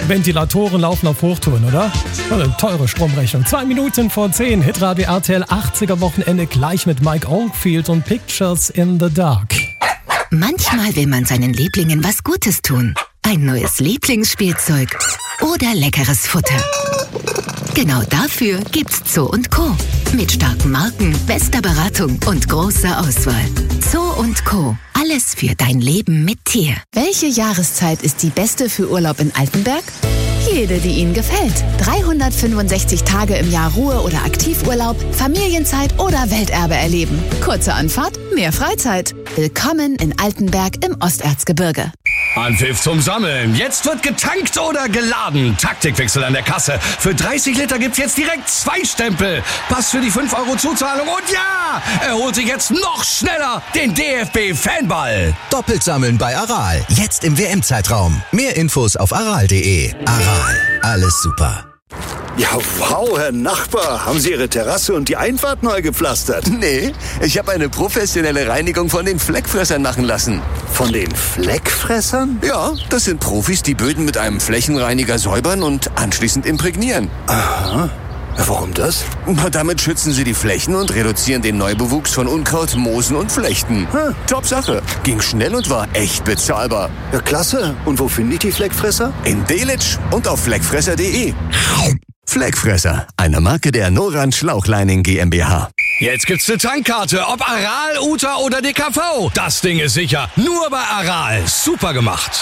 Ventilatoren laufen auf Hochtouren, oder? Eine teure Stromrechnung. 2 Minuten vor 10. Hitradio RTL 80er Wochenende gleich mit Mike Oldfield und Pictures in the Dark. Manchmal will man seinen Lieblingen was Gutes tun. Ein neues Lieblingsspielzeug oder leckeres Futter. Genau dafür gibt's Zoo & Co. Mit starken Marken, bester Beratung und großer Auswahl. Zoo & Co. Alles für dein Leben mit Tier. Welche Jahreszeit ist die beste für Urlaub in Altenberg? Jede, die Ihnen gefällt. 365 Tage im Jahr Ruhe- oder Aktivurlaub, Familienzeit oder Welterbe erleben. Kurze Anfahrt, mehr Freizeit. Willkommen in Altenberg im Osterzgebirge. Anpfiff zum Sammeln. Jetzt wird getankt oder geladen. Taktikwechsel an der Kasse. Für 30 Liter gibt's jetzt direkt 2 Stempel. Pass für die 5 € Zuzahlung. Und ja, er holt sich jetzt noch schneller den DFB-Fanball. Doppelt sammeln bei Aral. Jetzt im WM-Zeitraum. Mehr Infos auf aral.de. Aral. Alles super. Ja, wow, Herr Nachbar. Haben Sie Ihre Terrasse und die Einfahrt neu gepflastert? Nee, ich habe eine professionelle Reinigung von den Fleckfressern machen lassen. Von den Fleckfressern? Ja, das sind Profis, die Böden mit einem Flächenreiniger säubern und anschließend imprägnieren. Aha. Warum das? Damit schützen sie die Flächen und reduzieren den Neubewuchs von Unkraut, Moosen und Flechten. Top Sache. Ging schnell und war echt bezahlbar. Ja, klasse. Und wo finde ich die Fleckfresser? In Delitzsch und auf fleckfresser.de. Fleckfresser, eine Marke der Noran Schlauchleining GmbH. Jetzt gibt's eine Tankkarte, ob Aral, Uta oder DKV. Das Ding ist sicher. Nur bei Aral. Super gemacht.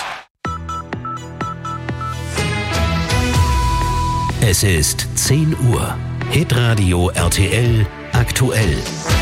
Es ist 10 Uhr. Hitradio RTL aktuell.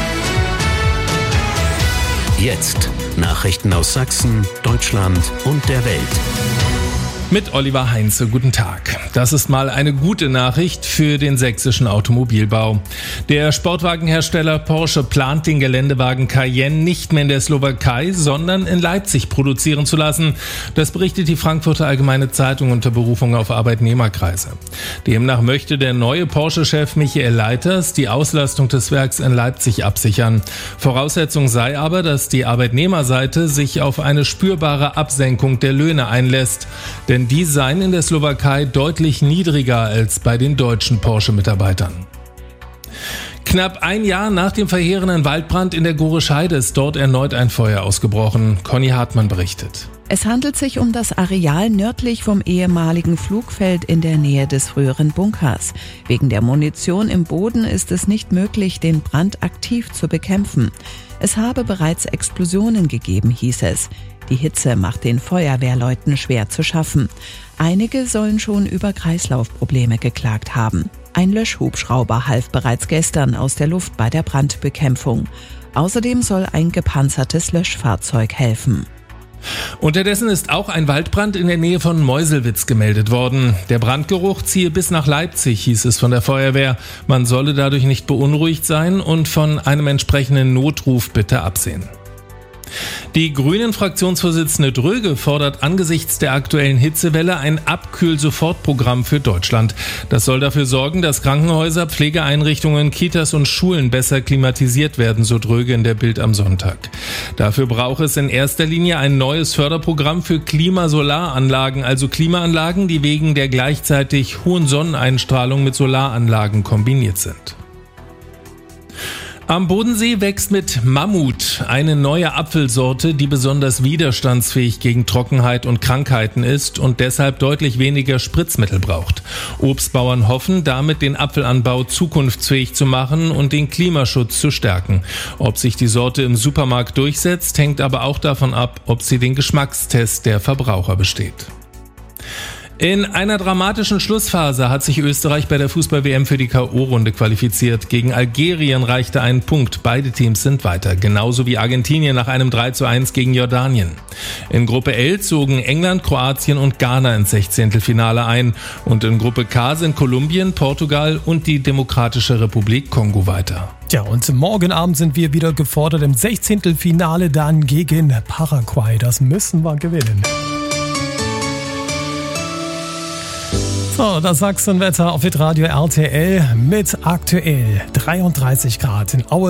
Jetzt Nachrichten aus Sachsen, Deutschland und der Welt. Mit Oliver Heinze, guten Tag. Das ist mal eine gute Nachricht für den sächsischen Automobilbau. Der Sportwagenhersteller Porsche plant, den Geländewagen Cayenne nicht mehr in der Slowakei, sondern in Leipzig produzieren zu lassen. Das berichtet die Frankfurter Allgemeine Zeitung unter Berufung auf Arbeitnehmerkreise. Demnach möchte der neue Porsche-Chef Michael Leiters die Auslastung des Werks in Leipzig absichern. Voraussetzung sei aber, dass die Arbeitnehmerseite sich auf eine spürbare Absenkung der Löhne einlässt. Denn die seien in der Slowakei deutlich niedriger als bei den deutschen Porsche-Mitarbeitern. Knapp ein Jahr nach dem verheerenden Waldbrand in der Gorische Heide ist dort erneut ein Feuer ausgebrochen. Conny Hartmann berichtet. Es handelt sich um das Areal nördlich vom ehemaligen Flugfeld in der Nähe des früheren Bunkers. Wegen der Munition im Boden ist es nicht möglich, den Brand aktiv zu bekämpfen. Es habe bereits Explosionen gegeben, hieß es. Die Hitze macht den Feuerwehrleuten schwer zu schaffen. Einige sollen schon über Kreislaufprobleme geklagt haben. Ein Löschhubschrauber half bereits gestern aus der Luft bei der Brandbekämpfung. Außerdem soll ein gepanzertes Löschfahrzeug helfen. Unterdessen ist auch ein Waldbrand in der Nähe von Meuselwitz gemeldet worden. Der Brandgeruch ziehe bis nach Leipzig, hieß es von der Feuerwehr. Man solle dadurch nicht beunruhigt sein und von einem entsprechenden Notruf bitte absehen. Die Grünen-Fraktionsvorsitzende Dröge fordert angesichts der aktuellen Hitzewelle ein Abkühl-Sofortprogramm für Deutschland. Das soll dafür sorgen, dass Krankenhäuser, Pflegeeinrichtungen, Kitas und Schulen besser klimatisiert werden, so Dröge in der Bild am Sonntag. Dafür braucht es in erster Linie ein neues Förderprogramm für Klimasolaranlagen, also Klimaanlagen, die wegen der gleichzeitig hohen Sonneneinstrahlung mit Solaranlagen kombiniert sind. Am Bodensee wächst mit Mammut eine neue Apfelsorte, die besonders widerstandsfähig gegen Trockenheit und Krankheiten ist und deshalb deutlich weniger Spritzmittel braucht. Obstbauern hoffen, damit den Apfelanbau zukunftsfähig zu machen und den Klimaschutz zu stärken. Ob sich die Sorte im Supermarkt durchsetzt, hängt aber auch davon ab, ob sie den Geschmackstest der Verbraucher besteht. In einer dramatischen Schlussphase hat sich Österreich bei der Fußball-WM für die K.O.-Runde qualifiziert. Gegen Algerien reichte ein Punkt. Beide Teams sind weiter. Genauso wie Argentinien nach einem 3:1 gegen Jordanien. In Gruppe L zogen England, Kroatien und Ghana ins 16. ein. Und in Gruppe K sind Kolumbien, Portugal und die Demokratische Republik Kongo weiter. Tja, und morgen Abend sind wir wieder gefordert im 16. dann gegen Paraguay. Das müssen wir gewinnen. So, das Sachsenwetter auf Hitradio RTL mit aktuell 33 Grad in Aue.